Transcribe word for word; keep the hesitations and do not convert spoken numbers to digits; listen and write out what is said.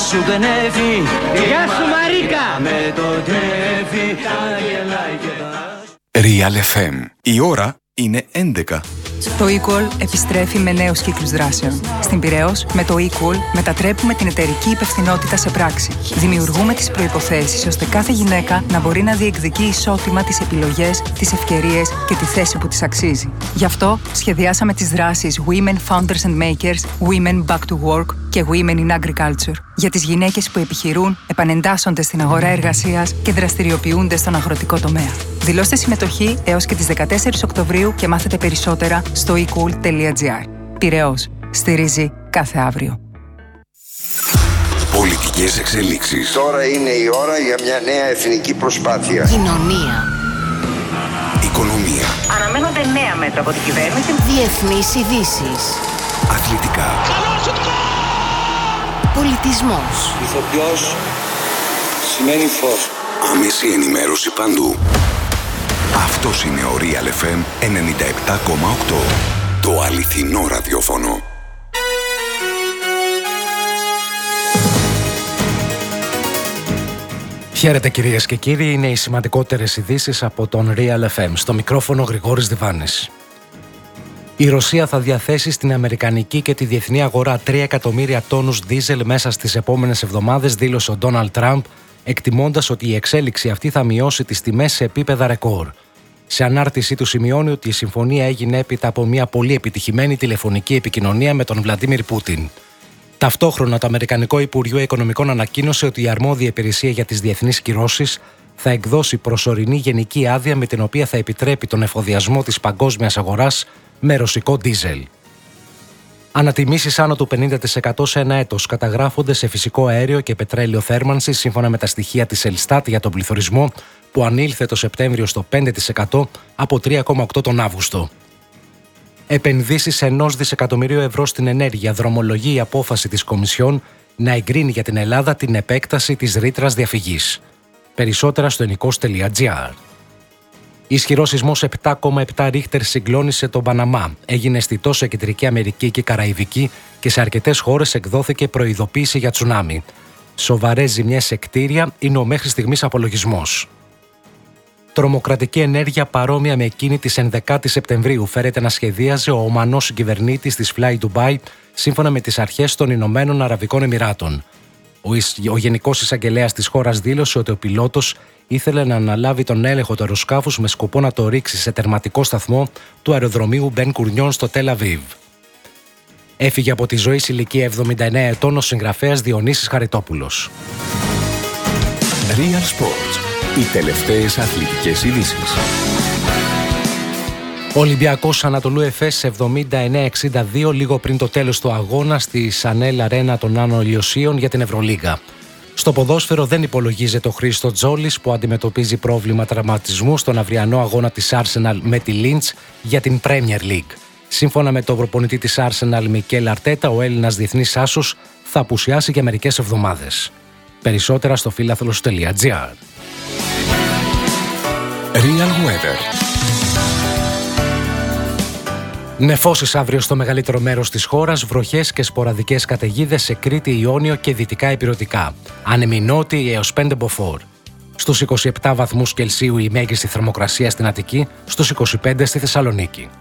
σου γνεύει. Γεια σου Μαρίκα. Με το τρέφει. Real εφ εμ. Η ώρα είναι έντεκα. Το Equal επιστρέφει με νέους κύκλους δράσεων. Στην Πειραιώς, με το Equal μετατρέπουμε την εταιρική υπευθυνότητα σε πράξη. Δημιουργούμε τις προϋποθέσεις ώστε κάθε γυναίκα να μπορεί να διεκδικεί ισότιμα τις επιλογές, τις ευκαιρίες και τη θέση που της αξίζει. Γι' αυτό σχεδιάσαμε τις δράσεις Women Founders and Makers, Women Back to Work και Women in Agriculture για τις γυναίκες που επιχειρούν, επανεντάσσονται στην αγορά εργασίας και δραστηριοποιούνται στον αγροτικό τομέα. Δηλώστε συμμετοχή έως και τις δεκατέσσερις Οκτωβρίου και μάθετε περισσότερα στο e cool τελεία gr. Πειραιώς. Στηρίζει κάθε αύριο. Πολιτικές εξελίξεις. Τώρα είναι η ώρα για μια νέα εθνική προσπάθεια. Κοινωνία. Οικονομία. Αναμένονται νέα μέτρα από την κυβέρνηση. Διεθνείς ειδήσεις. Αθλητικά. Πολιτισμός. Ηθοποιός σημαίνει φως. Άμεση ενημέρωση παντού. Αυτός είναι ο Real εφ εμ ενενήντα επτά κόμμα οκτώ. Το αληθινό ραδιόφωνο. Χαίρετε κυρίες και κύριοι, είναι οι σημαντικότερες ειδήσεις από τον Real εφ εμ. Στο μικρόφωνο Γρηγόρης Διβάνης. Η Ρωσία θα διαθέσει στην αμερικανική και τη διεθνή αγορά τρία εκατομμύρια τόνους δίζελ μέσα στις επόμενες εβδομάδες, δήλωσε ο Ντόναλντ Τραμπ, εκτιμώντας ότι η εξέλιξη αυτή θα μειώσει τις τιμές σε επίπεδα ρεκόρ. Σε ανάρτησή του σημειώνει ότι η συμφωνία έγινε έπειτα από μια πολύ επιτυχημένη τηλεφωνική επικοινωνία με τον Βλαντίμιρ Πούτιν. Ταυτόχρονα, το Αμερικανικό Υπουργείο Οικονομικών ανακοίνωσε ότι η αρμόδια υπηρεσία για τις διεθνείς κυρώσεις θα εκδώσει προσωρινή γενική άδεια με την οποία θα επιτρέπει τον εφοδιασμό της παγκόσμιας αγοράς με ρωσικό ντίζελ. Ανατιμήσεις άνω του πενήντα τοις εκατό σε ένα έτος καταγράφονται σε φυσικό αέριο και πετρέλαιο θέρμανσης σύμφωνα με τα στοιχεία της Ελστάτ για τον πληθωρισμό που ανήλθε το Σεπτέμβριο στο πέντε τοις εκατό από τρία κόμμα οκτώ τοις εκατό τον Αύγουστο. Επενδύσεις ενός δισεκατομμυρίου ευρώ στην ενέργεια δρομολογεί η απόφαση της Κομισιόν να εγκρίνει για την Ελλάδα την επέκταση της ρήτρας διαφυγής. Περισσότερα στο ενικός τελεία gr. Ισχυρός σεισμός επτά κόμμα επτά ρίχτερ συγκλώνησε τον Παναμά. Έγινε αισθητός σε Κεντρική Αμερική και Καραϊβική και σε αρκετές χώρες εκδόθηκε προειδοποίηση για τσουνάμι. Σοβαρές ζημιές σε κτίρια είναι ο μέχρι στιγμής απολογισμός. Τρομοκρατική ενέργεια παρόμοια με εκείνη της ενδεκάτης Σεπτεμβρίου φέρεται να σχεδίαζε ο Ομανός συγκυβερνήτης της Fly Dubai σύμφωνα με τις αρχές των Ηνωμένων Αραβικών Εμιράτων. Ο, ο Γενικός Εισαγγελέας της χώρας δήλωσε ότι ο πιλότος ήθελε να αναλάβει τον έλεγχο του αεροσκάφους με σκοπό να το ρίξει σε τερματικό σταθμό του αεροδρομίου Μπεν Κουρνιόν στο Τελ Αβίβ. Έφυγε από τη ζωή σε ηλικία εβδομήντα εννέα ετών ο συγγραφέας Διονύσης Χαριτόπουλος. Real Sports. Οι τελευταίες αθλητικές ειδήσεις. Ο Ολυμπιακός Ανατολού Εφές εβδομήντα εννέα εξήντα δύο λίγο πριν το τέλος του αγώνα στη Σανέλ Αρένα των Άνω Ηλιοσίων για την Ευρωλίγκα. Στο ποδόσφαιρο δεν υπολογίζεται ο Χρήστο Τζόλης που αντιμετωπίζει πρόβλημα τραυματισμού στον αυριανό αγώνα της Arsenal με τη Λίντς για την Premier League. Σύμφωνα με τον προπονητή της Arsenal Μικέλ Αρτέτα, ο Έλληνας διεθνής άσος θα απουσιάσει για μερικές εβδομάδες. Περισσότερα στο φίλαθλος τελεία gr. Real Weather. Νεφώσεις αύριο στο μεγαλύτερο μέρος της χώρας, βροχές και σποραδικές καταιγίδες σε Κρήτη, Ιόνιο και δυτικά Ηπειρωτικά. Άνεμοι νότιοι έως πέντε μποφόρ. Στους είκοσι επτά βαθμούς Κελσίου η μέγιστη θερμοκρασία στην Αττική, στους είκοσι πέντε στη Θεσσαλονίκη.